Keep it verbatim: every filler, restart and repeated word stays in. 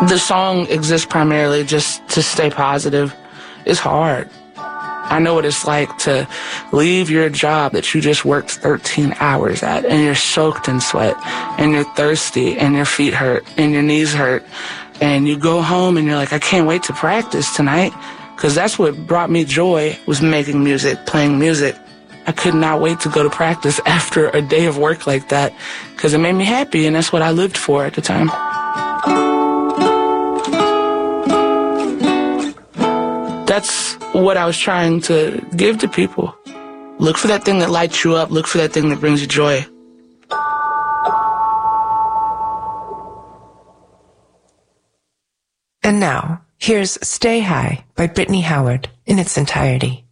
The song exists primarily just to stay positive. It's hard. I know what it's like to leave your job that you just worked thirteen hours at, and you're soaked in sweat, and you're thirsty, and your feet hurt, and your knees hurt, and you go home and you're like, I can't wait to practice tonight, because that's what brought me joy, was making music, playing music. I could not wait to go to practice after a day of work like that, because it made me happy, and that's what I lived for at the time. That's what I was trying to give to people. Look for that thing that lights you up. Look for that thing that brings you joy. And now, here's Stay High by Brittany Howard in its entirety.